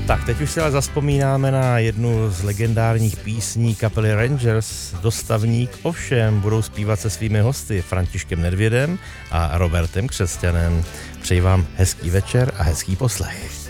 Tak, teď už si ale zazpomínáme na jednu z legendárních písní kapely Rangers, Dostavník, ovšem budou zpívat se svými hosty Františkem Nedvědem a Robertem Křesťanem. Přeji vám hezký večer a hezký poslech.